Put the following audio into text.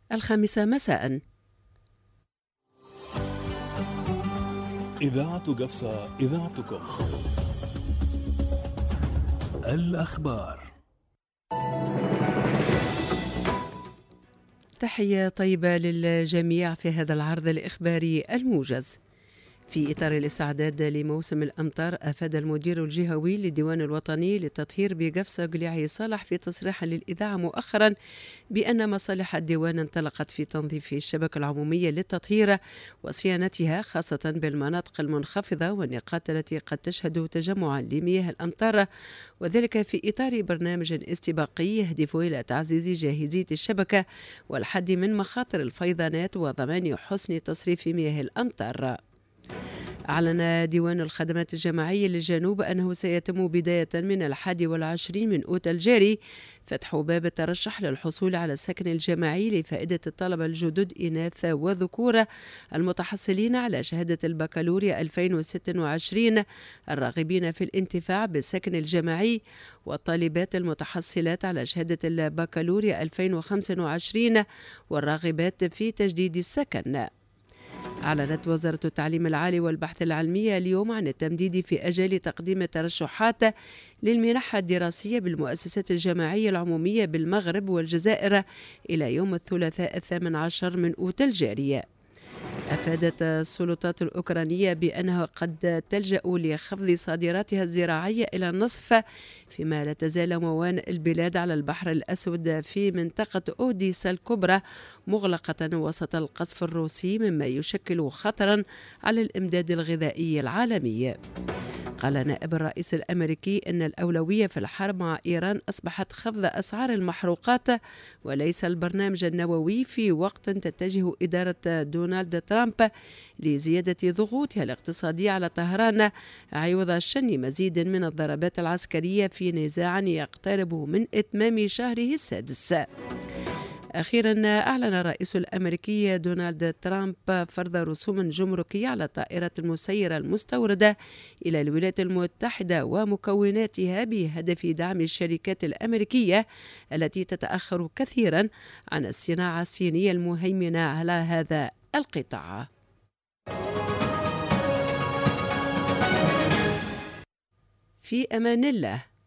الخامسة مساء. إذاعة قفصة، إذاعتكم. الأخبار. تحية طيبة للجميع في هذا العرض الإخباري الموجز. في إطار الاستعداد لموسم الأمطار، أفاد المدير الجهوي للديوان الوطني للتطهير بقفصة قليعي صالح في تصريح للإذاعة مؤخرا بأن مصالح الديوان انطلقت في تنظيف الشبكة العمومية للتطهير وصيانتها، خاصة بالمناطق المنخفضة والنقاط التي قد تشهد تجمعا لمياه الأمطار، وذلك في إطار برنامج استباقي يهدف إلى تعزيز جاهزية الشبكة والحد من مخاطر الفيضانات وضمان حسن تصريف مياه الأمطار. أعلن ديوان الخدمات الجماعية للجنوب أنه سيتم بداية من 21 من أوت الجاري فتح باب الترشح للحصول على السكن الجماعي لفائدة الطلبة الجدد إناث وذكور المتحصلين على شهادة البكالوريا 2026 الراغبين في الانتفاع بالسكن الجماعي، والطالبات المتحصلات على شهادة البكالوريا 2025 والراغبات في تجديد السكن. أعلنت وزارة التعليم العالي والبحث العلمي اليوم عن التمديد في أجال تقديم الترشحات للمنح الدراسية بالمؤسسات الجامعية العمومية بالمغرب والجزائر إلى يوم الثلاثاء 18 من أوت الجاري. أفادت السلطات الأوكرانية بأنها قد تلجأ لخفض صادراتها الزراعية إلى النصف، فيما لا تزال موانئ البلاد على البحر الأسود في منطقة أوديسا الكبرى مغلقة وسط القصف الروسي، مما يشكل خطرا على الإمداد الغذائي العالمي. قال نائب الرئيس الأمريكي أن الأولوية في الحرب مع إيران أصبحت خفض أسعار المحروقات وليس البرنامج النووي، في وقت تتجه إدارة دونالد ترامب لزيادة ضغوطها الاقتصادية على طهران عوض شن مزيد من الضربات العسكرية في نزاع يقترب من إتمام شهره السادس. أخيرا أعلن الرئيس الأمريكي دونالد ترامب فرض رسوم جمركية على الطائرات المسيرة المستوردة إلى الولايات المتحدة ومكوناتها بهدف دعم الشركات الأمريكية التي تتأخر كثيرا عن الصناعة الصينية المهيمنة على هذا القطاع. في أمان الله.